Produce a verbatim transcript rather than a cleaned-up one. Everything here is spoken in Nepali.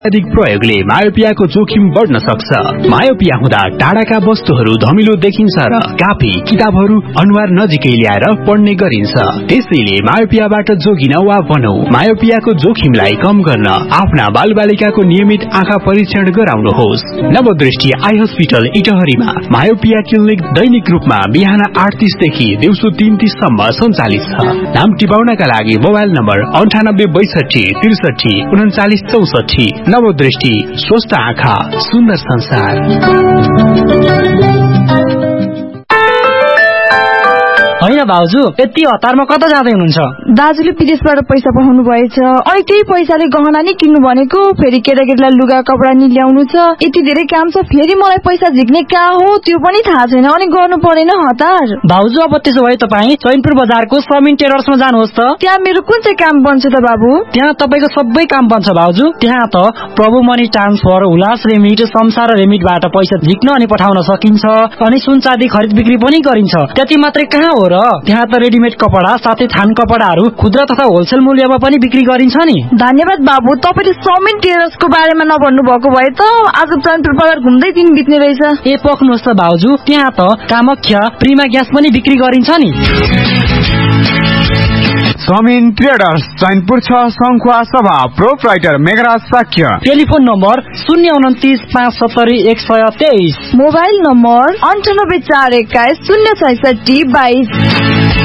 अधिक प्रयोगले मायोपियाको जोखिम बढ्न सक्छ। मायोपिया हुँदा टाढाका वस्तुहरू धमिलो देखिन्छ र कापी किताबहरू अनुहार नजिकै ल्याएर पढ्ने गरिन्छ। त्यसैले मायोपियाबाट जोगिन वा भनौ मायोपियाको जोखिमलाई कम गर्न आफ्ना बालबालिकाको नियमित आँखा परीक्षण गराउनुहोस्। नवदृष्टि आई हस्पिटल इटहरीमा मायोपिया क्लिनिक दैनिक रूपमा बिहान आठ तीस देखि दिउँसो तीन तीस सम्म सञ्चालित छ। नाम टिपाउनका लागि मोबाइल नम्बर अन्ठानब्बे बैसठी त्रिसठी उन्चालिस चौसठी। नवदृष्टि स्वस्थ आँखा सुन्दर संसार। होइन भाउजू, यति हतारमा कता जाँदै हुनुहुन्छ? दाजुले विदेशबाट पैसा पठाउनु भएछ, अनि त्यही पैसाले गहना नि किन्नु भनेको, फेरि केटाकेटीलाई लुगा कपडा नि ल्याउनु छ। यति धेरै काम छ, फेरि मलाई पैसा झिक्ने कहाँ हो त्यो पनि थाहा छैन, अनि गर्नु परेन हतार। भाउजू, अब त्यसो भए तपाईँ चैनपुर बजारको समिन टेलर्समा जानुहोस् त। त्यहाँ मेरो कुन चाहिँ काम बन्छ त बाबु? त्यहाँ तपाईँको सबै काम बन्छ भाउजू। त्यहाँ त प्रभु मनी ट्रान्सफर, उल्लास रेमिट, संसार रेमिटबाट पैसा झिक्न अनि पठाउन सकिन्छ, अनि सुन चाँदी खरिद बिक्री पनि गरिन्छ। त्यति मात्रै कहाँ हो र, त्यहाँ त रेडिमेड कपडा साथै थान कपडाहरू खुद्रा तथा होलसेल मूल्यमा पनि बिक्री गरिन्छ नि। धन्यवाद बाबु, तपाईले समिन टेलर्सको बारेमा नभन्नु भएको भए त आज चैनपुर बजार घुम्दै दिन बित्ने रहेछ। ए पक्नुहोस् त भाउजू, त्यहाँ त कामख्या प्रिमा ग्यास पनि बिक्री गरिन्छ नि। समिन ट्रेडर्स चैनपुर छ सङ्खुवा सभा, proprietor Meghraj Shakya. Telephone number शून्य उन्तिस पाँच सत्तरी एक सय तेइस। मोबाइल नम्बर अन्ठानब्बे चार एक्काइस शून्य छैसठी बाइस।